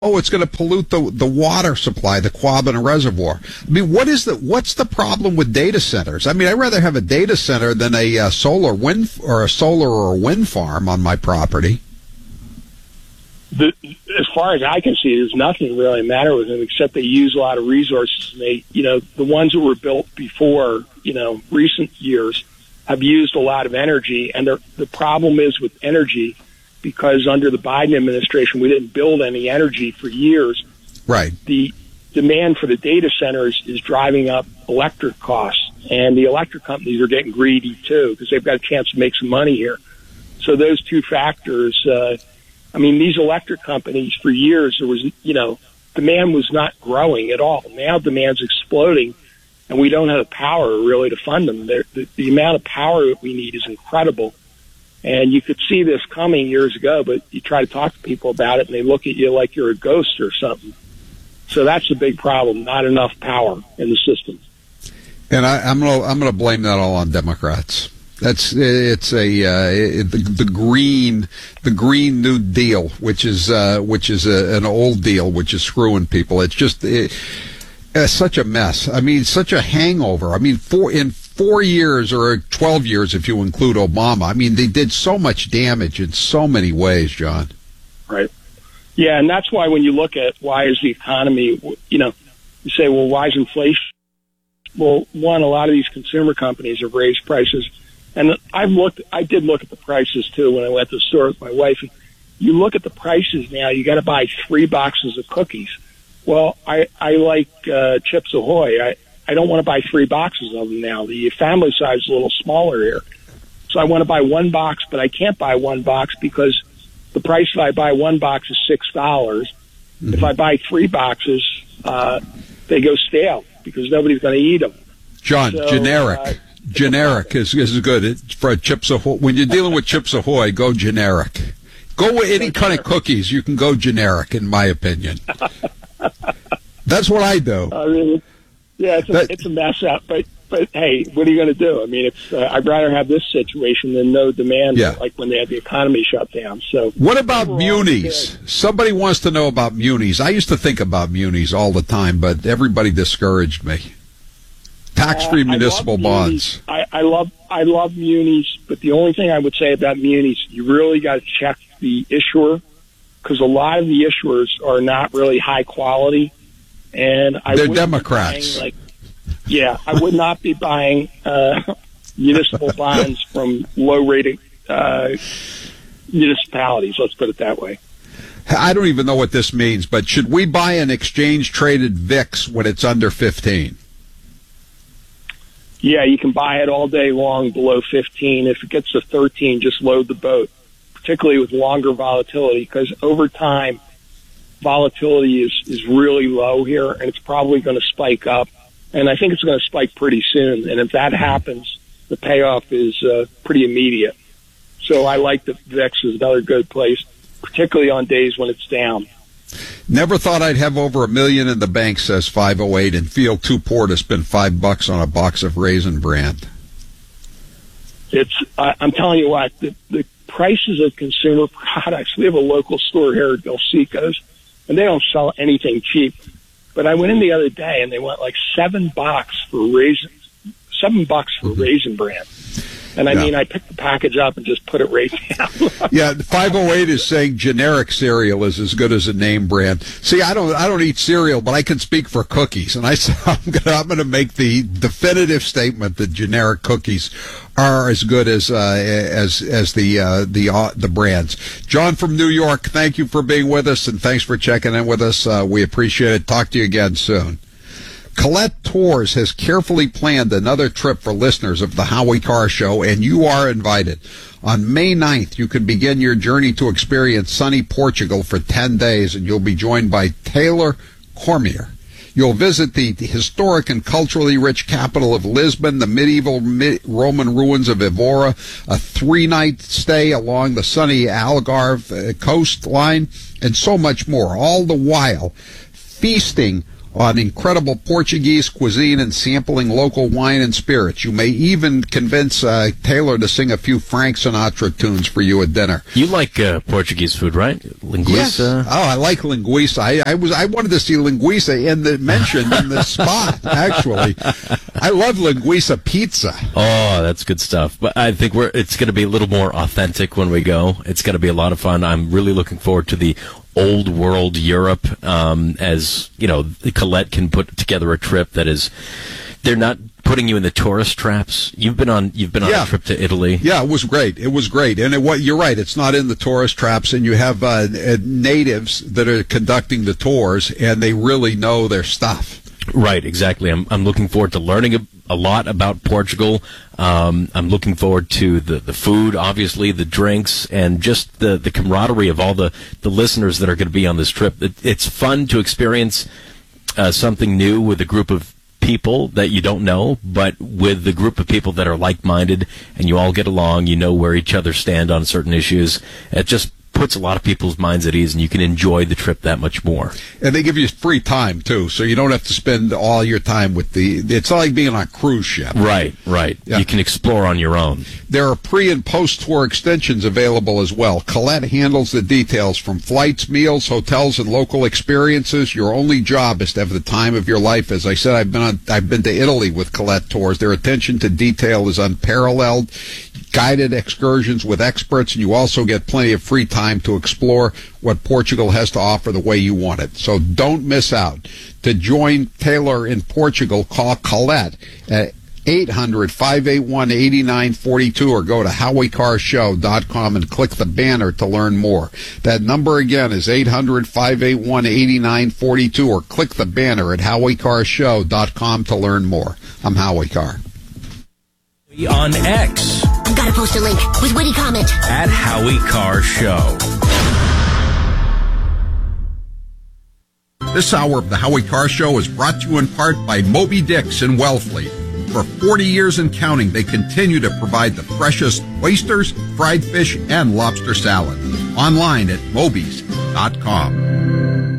oh, it's going to pollute the water supply, the Quabbin Reservoir. I mean, what's the problem with data centers? I mean, I'd rather have a data center than a solar or a wind farm on my property. As far as I can see, there's nothing really matter with them except they use a lot of resources. And they, the ones that were built before, recent years have used a lot of energy. And the problem is with energy, because under the Biden administration, we didn't build any energy for years. Right. The demand for the data centers is driving up electric costs. And the electric companies are getting greedy, too, because they've got a chance to make some money here. So those two factors, these electric companies, for years, there was, demand was not growing at all. Now demand's exploding, and we don't have the power really to fund them. The amount of power that we need is incredible. And you could see this coming years ago, but you try to talk to people about it, and they look at you like you're a ghost or something. So that's the big problem, not enough power in the system. And I'm gonna blame that all on Democrats. The Green New Deal, which is an old deal, which is screwing people. It's just such a mess. I mean, such a hangover. I mean, in 4 years or 12 years, if you include Obama, I mean, they did so much damage in so many ways, John. Right. Yeah, and that's why when you look at why is the economy, you say, well, why is inflation? Well, one, a lot of these consumer companies have raised prices. And I did look at the prices, too, when I went to the store with my wife. You look at the prices now, you got to buy 3 boxes of cookies. Well, I like Chips Ahoy. I don't want to buy 3 boxes of them now. The family size is a little smaller here. So I want to buy 1 box, but I can't buy 1 box because the price if I buy 1 box is $6. Mm-hmm. If I buy 3 boxes, they go stale because nobody's going to eat them. John, so, generic is good for Chips Ahoy. When you're dealing with Chips Ahoy, go generic. Go with any kind of cookies. You can go generic, in my opinion. That's what I do. It's a mess up. But hey, what are you going to do? I mean, I'd rather have this situation than no demand, like when they had the economy shut down. So, what about munis? Somebody wants to know about munis. I used to think about munis all the time, but everybody discouraged me. Tax-free municipal bonds. I love munis, but the only thing I would say about munis, you really got to check the issuer because a lot of the issuers are not really high quality, and they're Democrats. I would not be buying municipal bonds from low-rated municipalities. Let's put it that way. I don't even know what this means, but should we buy an exchange-traded VIX when it's under 15? Yeah, you can buy it all day long below 15. If it gets to 13, just load the boat, particularly with longer volatility, because over time, volatility is really low here, and it's probably going to spike up. And I think it's going to spike pretty soon. And if that happens, the payoff is pretty immediate. So I like the VIX is another good place, particularly on days when it's down. Never thought I'd have over $1 million in the bank, says 508, and feel too poor to spend $5 on a box of Raisin Bran. I'm telling you what, the prices of consumer products. We have a local store here at Del Seco's, and they don't sell anything cheap. But I went in the other day, and they went like $7 for raisins, $7 for Raisin Bran. And I mean, I picked the package up and just put it right down. Yeah, 508 is saying generic cereal is as good as a name brand. See, I don't eat cereal, but I can speak for cookies, and I'm going to make the definitive statement that generic cookies are as good as the brands. John from New York, thank you for being with us, and thanks for checking in with us. We appreciate it. Talk to you again soon. Colette Tours has carefully planned another trip for listeners of the Howie Carr Show, and you are invited. On May 9th, you can begin your journey to experience sunny Portugal for 10 days, and you'll be joined by Taylor Cormier. You'll visit the historic and culturally rich capital of Lisbon, the medieval Roman ruins of Evora, a 3-night stay along the sunny Algarve coastline, and so much more, all the while feasting on incredible Portuguese cuisine and sampling local wine and spirits. You may even convince Taylor to sing a few Frank Sinatra tunes for you at dinner. You like Portuguese food, right? Linguiça? Yes. Oh, I like linguiça. I wanted to see linguiça mentioned in the spot, actually. I love linguiça pizza. Oh, that's good stuff. But I think it's going to be a little more authentic when we go. It's going to be a lot of fun. I'm really looking forward to the old world Europe, as you know, Colette can put together a trip that is, they're not putting you in the tourist traps. You've been on a trip to Italy. Yeah, it was great. And you're right, it's not in the tourist traps, and you have natives that are conducting the tours, and they really know their stuff. Right, exactly. I'm looking forward to learning a lot about Portugal. I'm looking forward to the food, obviously, the drinks, and just the camaraderie of all the listeners that are going to be on this trip. It's fun to experience something new with a group of people that you don't know, but with the group of people that are like-minded, and you all get along, you know where each other stand on certain issues. It just puts a lot of people's minds at ease, and you can enjoy the trip that much more. And they give you free time, too, so you don't have to spend all your time with it's not like being on a cruise ship. Right. Yeah. You can explore on your own. There are pre- and post-tour extensions available as well. Colette handles the details from flights, meals, hotels, and local experiences. Your only job is to have the time of your life. As I said, I've been to Italy with Colette Tours. Their attention to detail is unparalleled. Guided excursions with experts, and you also get plenty of free time to explore what Portugal has to offer the way you want it. So don't miss out. To join Taylor in Portugal, call Colette at 800-581-8942 or go to HowieCarShow.com and click the banner to learn more. That number again is 800-581-8942 or click the banner at HowieCarShow.com to learn more. I'm Howie Carr. On X. Gotta post a link with witty comment. At Howie Carr Show. This hour of the Howie Carr Show is brought to you in part by Moby Dick's in Wellfleet. For 40 years and counting, they continue to provide the freshest oysters, fried fish, and lobster salad. Online at mobys.com.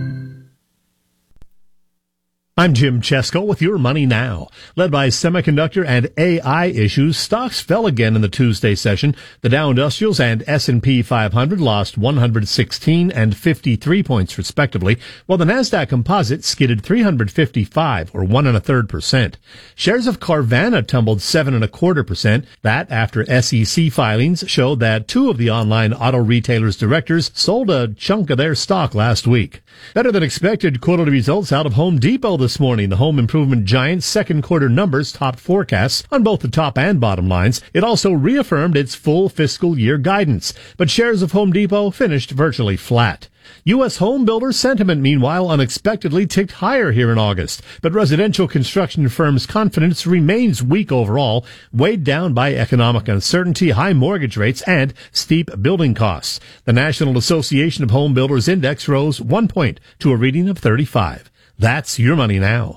I'm Jim Chesko with Your Money Now. Led by semiconductor and AI issues, stocks fell again in the Tuesday session. The Dow Industrials and S&P 500 lost 116 and 53 points respectively, while the Nasdaq Composite skidded 355 or 1.33%. Shares of Carvana tumbled 7.25%. That after SEC filings showed that two of the online auto retailers' directors sold a chunk of their stock last week. Better than expected quarterly results out of Home Depot this morning. The home improvement giant's second quarter numbers topped forecasts on both the top and bottom lines. It also reaffirmed its full fiscal year guidance, but shares of Home Depot finished virtually flat. U.S. home builder sentiment, meanwhile, unexpectedly ticked higher here in August, but residential construction firms' confidence remains weak overall, weighed down by economic uncertainty, high mortgage rates, and steep building costs. The National Association of Home Builders Index rose 1 point to a reading of 35. That's Your Money Now.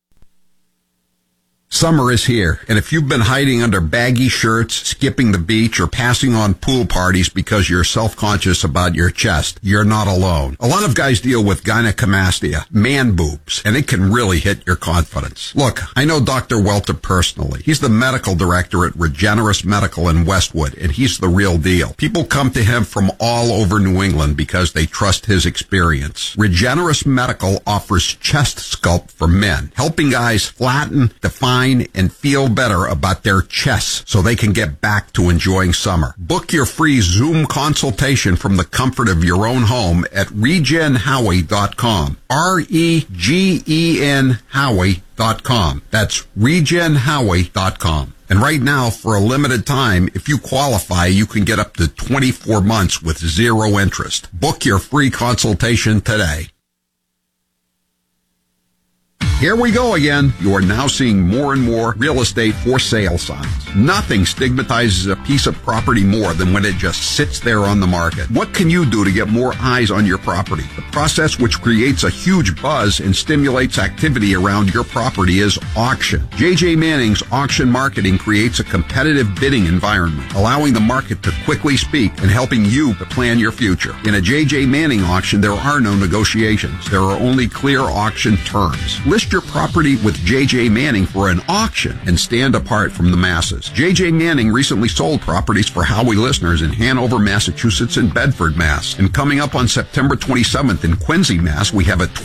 Summer is here, and if you've been hiding under baggy shirts, skipping the beach, or passing on pool parties because you're self-conscious about your chest, you're not alone. A lot of guys deal with gynecomastia, man boobs, and it can really hit your confidence. Look, I know Dr. Welter personally. He's the medical director at Regenerus Medical in Westwood, and he's the real deal. People come to him from all over New England because they trust his experience. Regenerus Medical offers chest sculpt for men, helping guys flatten, define, and feel better about their chests so they can get back to enjoying summer. Book your free Zoom consultation from the comfort of your own home at regenhowie.com. REGEN Howie.com. That's regenhowie.com. And right now, for a limited time, if you qualify, you can get up to 24 months with zero interest. Book your free consultation today. Here we go again. You are now seeing more and more real estate for sale signs. Nothing stigmatizes a piece of property more than when it just sits there on the market. What can you do to get more eyes on your property? The process which creates a huge buzz and stimulates activity around your property is auction. JJ Manning's auction marketing creates a competitive bidding environment, allowing the market to quickly speak and helping you to plan your future. In a JJ Manning auction, there are no negotiations. There are only clear auction terms. List your property with JJ Manning for an auction and stand apart from the masses. JJ Manning recently sold properties for Howie listeners in Hanover, Massachusetts and Bedford, Mass. And coming up on September 27th in Quincy, Mass, we have a